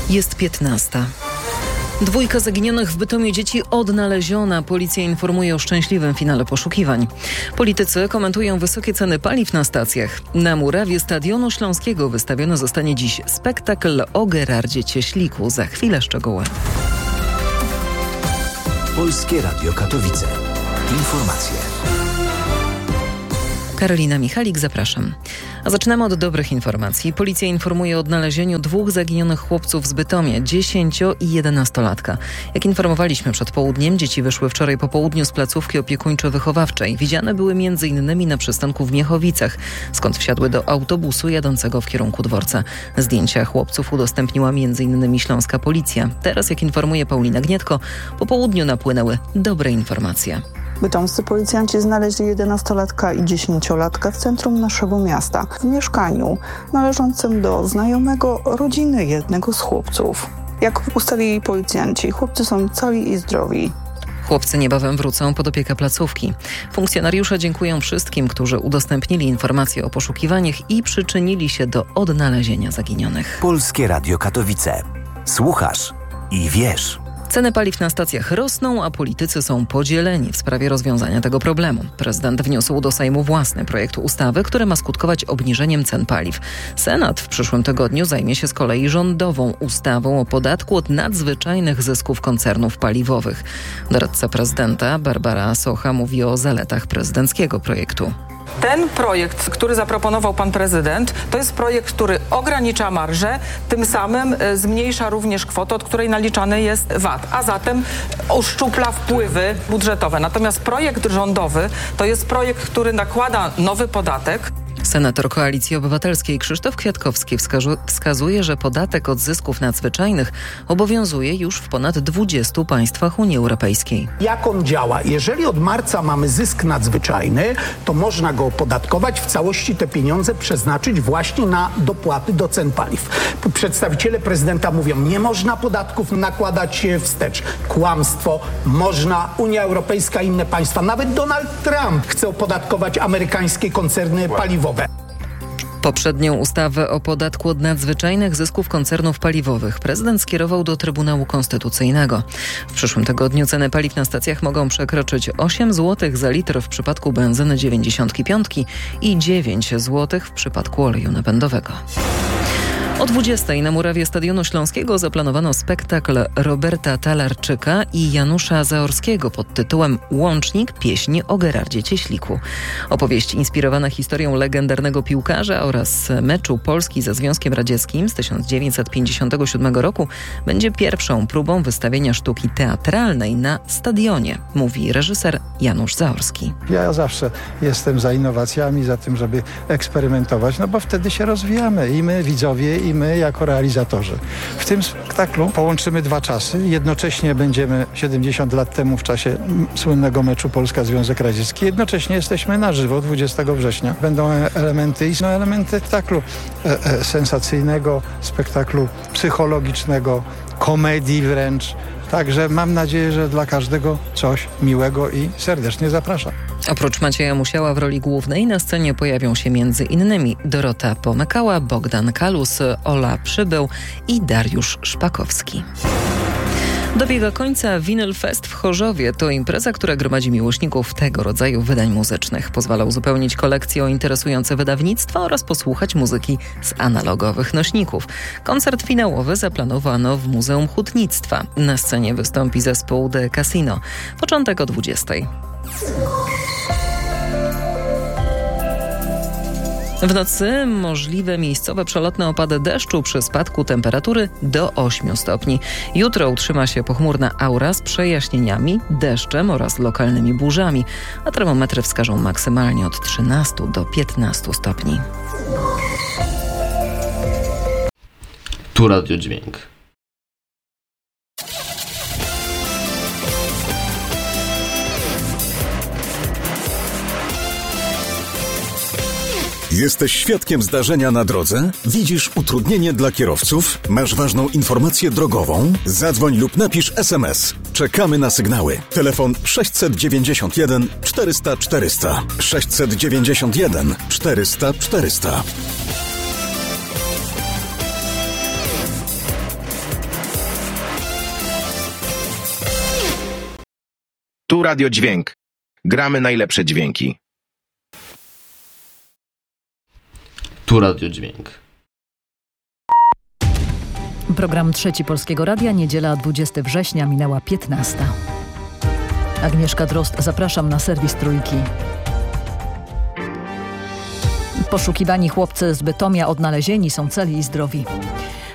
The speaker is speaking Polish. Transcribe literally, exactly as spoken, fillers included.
Jest piętnasta. Dwójka zaginionych w Bytomiu dzieci odnaleziona. Policja informuje o szczęśliwym finale poszukiwań. Politycy komentują wysokie ceny paliw na stacjach. Na murawie Stadionu Śląskiego wystawiony zostanie dziś spektakl o Gerardzie Cieśliku. Za chwilę szczegóły. Polskie Radio Katowice. Informacje. Karolina Michalik, zapraszam. A zaczynamy od dobrych informacji. Policja informuje o odnalezieniu dwóch zaginionych chłopców z Bytomia, dziesięcio- i jedenastolatka. Jak informowaliśmy przed południem, dzieci wyszły wczoraj po południu z placówki opiekuńczo-wychowawczej. Widziane były między innymi na przystanku w Miechowicach, skąd wsiadły do autobusu jadącego w kierunku dworca. Zdjęcia chłopców udostępniła między innymi śląska policja. Teraz, jak informuje Paulina Gnietko, po południu napłynęły dobre informacje. Bytomscy policjanci znaleźli jedenastolatka i dziesięciolatka w centrum naszego miasta, w mieszkaniu należącym do znajomego rodziny jednego z chłopców. Jak ustalili policjanci, chłopcy są cali i zdrowi. Chłopcy niebawem wrócą pod opiekę placówki. Funkcjonariusze dziękują wszystkim, którzy udostępnili informacje o poszukiwaniach i przyczynili się do odnalezienia zaginionych. Polskie Radio Katowice. Słuchasz i wiesz. Ceny paliw na stacjach rosną, a politycy są podzieleni w sprawie rozwiązania tego problemu. Prezydent wniósł do Sejmu własny projekt ustawy, który ma skutkować obniżeniem cen paliw. Senat w przyszłym tygodniu zajmie się z kolei rządową ustawą o podatku od nadzwyczajnych zysków koncernów paliwowych. Doradca prezydenta Barbara Socha mówi o zaletach prezydenckiego projektu. Ten projekt, który zaproponował pan prezydent, to jest projekt, który ogranicza marżę, tym samym zmniejsza również kwotę, od której naliczany jest V A T, a zatem uszczupla wpływy budżetowe. Natomiast projekt rządowy to jest projekt, który nakłada nowy podatek. Senator Koalicji Obywatelskiej Krzysztof Kwiatkowski wskazu- wskazuje, że podatek od zysków nadzwyczajnych obowiązuje już w ponad dwudziestu państwach Unii Europejskiej. Jak on działa? Jeżeli od marca mamy zysk nadzwyczajny, to można go opodatkować, w całości te pieniądze przeznaczyć właśnie na dopłaty do cen paliw. Przedstawiciele prezydenta mówią, nie można podatków nakładać wstecz. Kłamstwo. Można. Unia Europejska i inne państwa. Nawet Donald Trump chce opodatkować amerykańskie koncerny paliwowe. Poprzednią ustawę o podatku od nadzwyczajnych zysków koncernów paliwowych prezydent skierował do Trybunału Konstytucyjnego. W przyszłym tygodniu ceny paliw na stacjach mogą przekroczyć osiem złotych za litr w przypadku benzyny dziewięćdziesiąt pięć i dziewięć złotych w przypadku oleju napędowego. O dwudziestej na murawie Stadionu Śląskiego zaplanowano spektakl Roberta Talarczyka i Janusza Zaorskiego pod tytułem Łącznik – pieśń o Gerardzie Cieśliku. Opowieść inspirowana historią legendarnego piłkarza oraz meczu Polski ze Związkiem Radzieckim z tysiąc dziewięćset pięćdziesiątego siódmego roku będzie pierwszą próbą wystawienia sztuki teatralnej na stadionie, mówi reżyser Janusz Zaorski. Ja zawsze jestem za innowacjami, za tym, żeby eksperymentować, no bo wtedy się rozwijamy i my widzowie, i my jako realizatorzy. W tym spektaklu połączymy dwa czasy. Jednocześnie będziemy siedemdziesiąt lat temu w czasie słynnego meczu Polska-Związek Radziecki. Jednocześnie jesteśmy na żywo dwudziestego września. Będą elementy i no, elementy spektaklu e, e, sensacyjnego, spektaklu psychologicznego, komedii wręcz. Także mam nadzieję, że dla każdego coś miłego i serdecznie zapraszam. Oprócz Macieja Musiała w roli głównej na scenie pojawią się między innymi Dorota Pomykała, Bogdan Kalus, Ola Przybył i Dariusz Szpakowski. Dobiega końca Vinyl Fest w Chorzowie. To impreza, która gromadzi miłośników tego rodzaju wydań muzycznych. Pozwala uzupełnić kolekcję o interesujące wydawnictwa oraz posłuchać muzyki z analogowych nośników. Koncert finałowy zaplanowano w Muzeum Hutnictwa. Na scenie wystąpi zespół The Casino. Początek o dwudziestej. W nocy możliwe miejscowe przelotne opady deszczu przy spadku temperatury do ośmiu stopni. Jutro utrzyma się pochmurna aura z przejaśnieniami, deszczem oraz lokalnymi burzami, a termometry wskażą maksymalnie od trzynastu do piętnastu stopni. Tu Radio Dźwięk. Jesteś świadkiem zdarzenia na drodze? Widzisz utrudnienie dla kierowców? Masz ważną informację drogową? Zadzwoń lub napisz es em es. Czekamy na sygnały. Telefon sześćset dziewięćdziesiąt jeden czterysta czterysta. sześćset dziewięćdziesiąt jeden czterysta czterysta. Tu Radio Dźwięk. Gramy najlepsze dźwięki. Tu Radio Dźwięk. Program Trzeci Polskiego Radia, niedziela dwudziestego września, minęła piętnasta. Agnieszka Drozd, zapraszam na serwis Trójki. Poszukiwani chłopcy z Bytomia odnalezieni są cali i zdrowi.